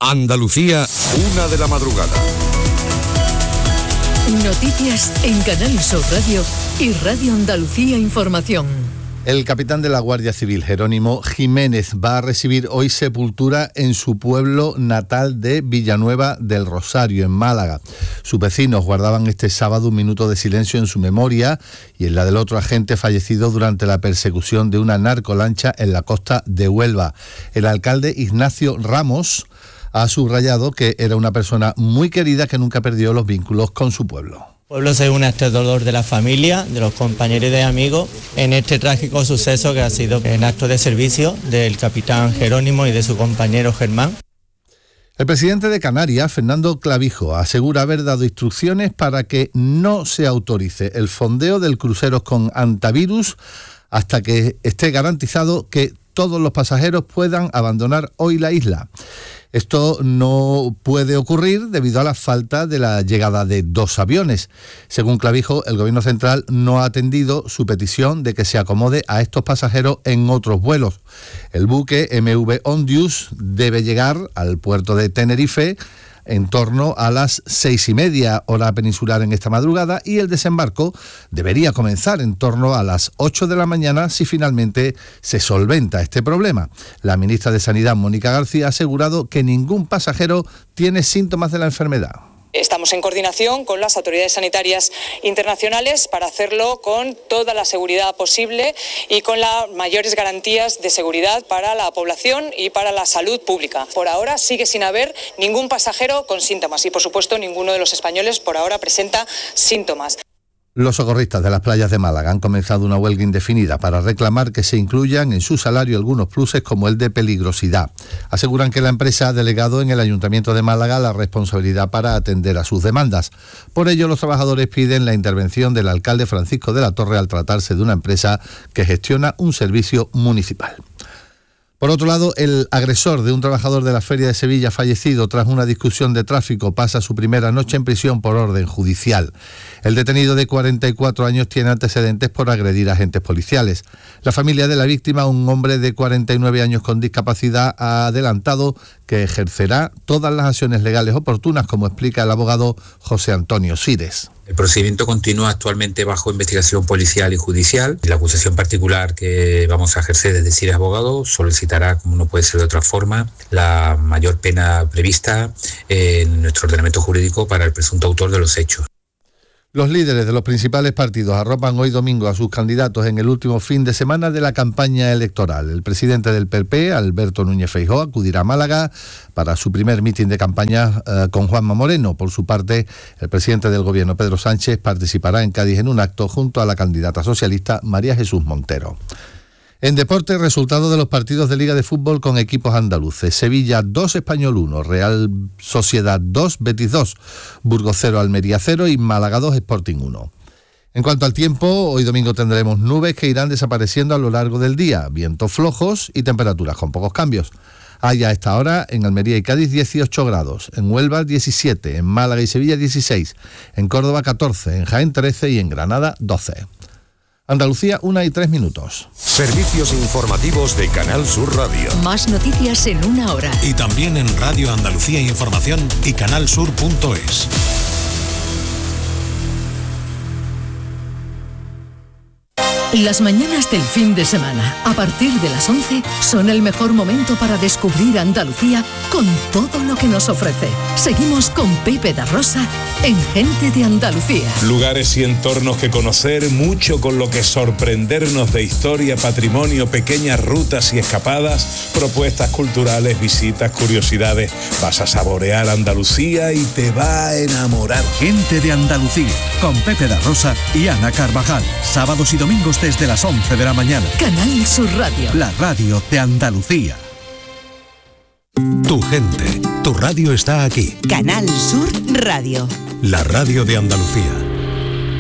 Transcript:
Andalucía, 1:00 a.m. Noticias en Canal Sur Radio y Radio Andalucía Información. El capitán de la Guardia Civil, Jerónimo Jiménez, va a recibir hoy sepultura en su pueblo natal de Villanueva del Rosario, en Málaga. Sus vecinos guardaban este sábado un minuto de silencio en su memoria y en la del otro agente fallecido durante la persecución de una narcolancha en la costa de Huelva. El alcalde Ignacio Ramos ha subrayado que era una persona muy querida que nunca perdió los vínculos con su pueblo. El pueblo se une a este dolor de la familia, de los compañeros y de amigos, en este trágico suceso que ha sido en acto de servicio del capitán Jerónimo y de su compañero Germán. El presidente de Canarias, Fernando Clavijo, asegura haber dado instrucciones para que no se autorice el fondeo del crucero con antivirus hasta que esté garantizado que todos los pasajeros puedan abandonar hoy la isla. Esto no puede ocurrir debido a la falta de la llegada de 2 aviones. Según Clavijo, el Gobierno central no ha atendido su petición de que se acomode a estos pasajeros en otros vuelos. El buque MV Ondius debe llegar al puerto de Tenerife en torno a las 6:30 hora peninsular en esta madrugada y el desembarco debería comenzar en torno a las 8 de la mañana si finalmente se solventa este problema. La ministra de Sanidad, Mónica García, ha asegurado que ningún pasajero tiene síntomas de la enfermedad. Estamos en coordinación con las autoridades sanitarias internacionales para hacerlo con toda la seguridad posible y con las mayores garantías de seguridad para la población y para la salud pública. Por ahora sigue sin haber ningún pasajero con síntomas y, por supuesto, ninguno de los españoles por ahora presenta síntomas. Los socorristas de las playas de Málaga han comenzado una huelga indefinida para reclamar que se incluyan en su salario algunos pluses como el de peligrosidad. Aseguran que la empresa ha delegado en el Ayuntamiento de Málaga la responsabilidad para atender a sus demandas. Por ello, los trabajadores piden la intervención del alcalde Francisco de la Torre al tratarse de una empresa que gestiona un servicio municipal. Por otro lado, el agresor de un trabajador de la Feria de Sevilla fallecido tras una discusión de tráfico pasa su primera noche en prisión por orden judicial. El detenido de 44 años tiene antecedentes por agredir a agentes policiales. La familia de la víctima, un hombre de 49 años con discapacidad, ha adelantado que ejercerá todas las acciones legales oportunas, como explica el abogado José Antonio Sires. El procedimiento continúa actualmente bajo investigación policial y judicial. La acusación particular que vamos a ejercer desde Sires Abogado solicitará, como no puede ser de otra forma, la mayor pena prevista en nuestro ordenamiento jurídico para el presunto autor de los hechos. Los líderes de los principales partidos arropan hoy domingo a sus candidatos en el último fin de semana de la campaña electoral. El presidente del PP, Alberto Núñez Feijóo, acudirá a Málaga para su primer mitin de campaña con Juanma Moreno. Por su parte, el presidente del Gobierno, Pedro Sánchez, participará en Cádiz en un acto junto a la candidata socialista María Jesús Montero. En deporte, resultados de los partidos de Liga de Fútbol con equipos andaluces. Sevilla 2, Español 1, Real Sociedad 2, Betis 2, Burgos 0, Almería 0 y Málaga 2, Sporting 1. En cuanto al tiempo, hoy domingo tendremos nubes que irán desapareciendo a lo largo del día, vientos flojos y temperaturas con pocos cambios. Hay a esta hora en Almería y Cádiz 18 grados, en Huelva 17, en Málaga y Sevilla 16, en Córdoba 14, en Jaén 13 y en Granada 12. Andalucía, 1:03. Servicios informativos de Canal Sur Radio. Más noticias en 1 hora. Y también en Radio Andalucía Información y canalsur.es. Las mañanas del fin de semana, a partir de las 11, son el mejor momento para descubrir Andalucía con todo lo que nos ofrece. Seguimos con Pepe da Rosa en Gente de Andalucía. Lugares y entornos que conocer, mucho con lo que sorprendernos de historia, patrimonio, pequeñas rutas y escapadas, propuestas culturales, visitas, curiosidades. Vas a saborear Andalucía y te va a enamorar. Gente de Andalucía, con Pepe da Rosa y Ana Carvajal. Sábados y domingos desde las 11 de la mañana. Canal Sur Radio. La radio de Andalucía. Tu gente, tu radio está aquí. Canal Sur Radio. La radio de Andalucía.